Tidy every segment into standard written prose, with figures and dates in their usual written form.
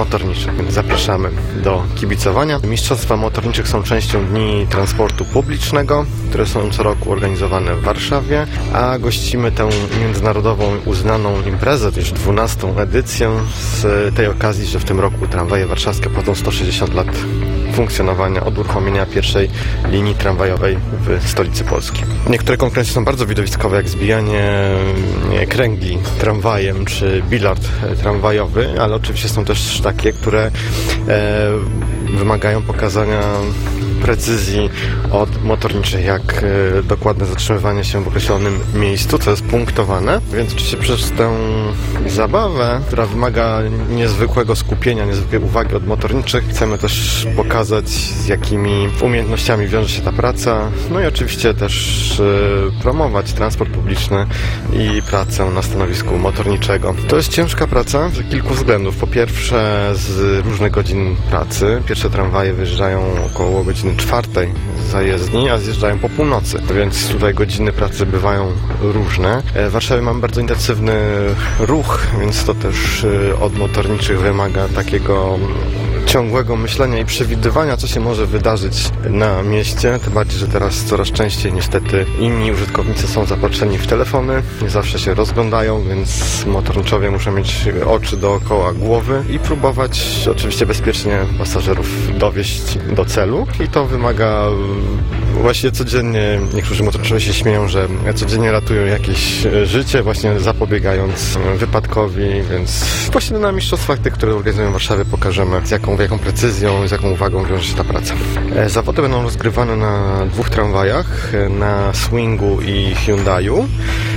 motorniczych, więc zapraszamy do kibicowania. Mistrzostwa motorniczych są częścią Dni Transportu Publicznego, które są co roku organizowane w Warszawie, a gościmy tę międzynarodową uznaną imprezę, już 12. edycję z tej okazji, że w tym roku tramwaje warszawskie obchodzą 160 lat funkcjonowania od uruchomienia pierwszej linii tramwajowej w stolicy Polski. Niektóre konkurencje są bardzo widowiskowe, jak zbijanie kręgli tramwajem czy bilard tramwajowy, ale oczywiście są też takie, które wymagają pokazania precyzji od motorniczych, jak dokładne zatrzymywanie się w określonym miejscu, co jest punktowane. Więc oczywiście przez tę zabawę, która wymaga niezwykłego skupienia, niezwykłej uwagi od motorniczych, chcemy też pokazać, z jakimi umiejętnościami wiąże się ta praca. No i oczywiście też promować transport publiczny i pracę na stanowisku motorniczego. To jest ciężka praca z kilku względów. Po pierwsze, z różnych godzin pracy. Pierwsze tramwaje wyjeżdżają około godziny 4 z zajezdni, a zjeżdżają po północy, więc tutaj godziny pracy bywają różne. W Warszawie mamy bardzo intensywny ruch, więc to też od motorniczych wymaga takiego ciągłego myślenia i przewidywania, co się może wydarzyć na mieście, tym bardziej, że teraz coraz częściej niestety inni użytkownicy są zapatrzeni w telefony, nie zawsze się rozglądają, więc motorniczowie muszą mieć oczy dookoła głowy i próbować oczywiście bezpiecznie pasażerów dowieźć do celu i to wymaga właśnie codziennie, niektórzy motorniczowie się śmieją, że codziennie ratują jakieś życie, właśnie zapobiegając wypadkowi, więc właśnie na mistrzostwach tych, które organizują w Warszawie, pokażemy z jaką precyzją, z jaką uwagą wiąże się ta praca. Zawody będą rozgrywane na 2 tramwajach, na Swingu i Hyundaiu.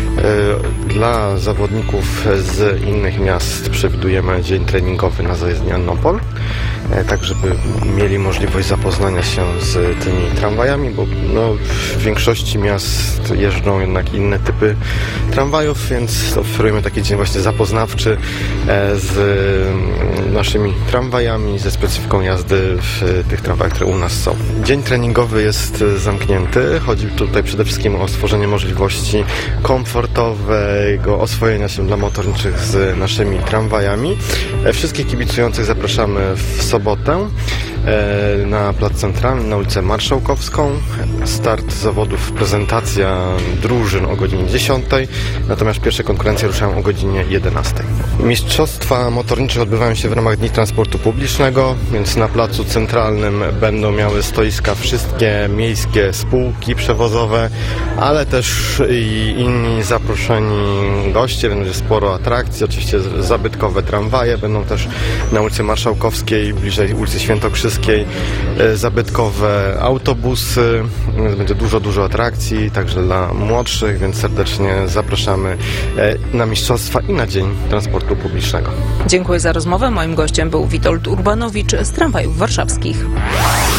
Dla zawodników z innych miast przewidujemy dzień treningowy na zajezdni Annopol, tak żeby mieli możliwość zapoznania się z tymi tramwajami, bo w większości miast jeżdżą jednak inne typy tramwajów, więc oferujemy taki dzień właśnie zapoznawczy z naszymi tramwajami, ze specyfiką jazdy w tych tramwajach, które u nas są. Dzień treningowy jest zamknięty. Chodzi tutaj przede wszystkim o stworzenie możliwości komfortowego oswojenia się dla motorniczych z naszymi tramwajami. Wszystkich kibicujących zapraszamy w sobotę na Plac Centralny, na ulicę Marszałkowską. Start zawodów, prezentacja drużyn o godzinie 10, natomiast pierwsze konkurencje ruszają o godzinie 11. Mistrzostwa motornicze odbywają się w ramach Dni Transportu Publicznego, więc na Placu Centralnym będą miały stoiska wszystkie miejskie spółki przewozowe, ale też i inni zaproszeni goście, będzie sporo atrakcji, oczywiście zabytkowe tramwaje, będą też na ulicy Marszałkowskiej, bliżej ulicy Świętokrzyskiej, zabytkowe autobusy, będzie dużo atrakcji, także dla młodszych, więc serdecznie zapraszamy na mistrzostwa i na Dzień Transportu Publicznego. Dziękuję za rozmowę. Moim gościem był Witold Urbanowicz z Tramwajów Warszawskich.